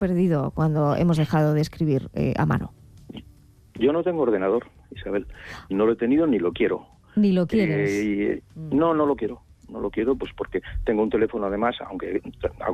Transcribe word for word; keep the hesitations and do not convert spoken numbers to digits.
perdido cuando hemos dejado de escribir eh, a mano? Yo no tengo ordenador, Isabel. No lo he tenido ni lo quiero. Ni lo quieres. Eh, no, no lo quiero. No lo quiero, pues porque tengo un teléfono además, aunque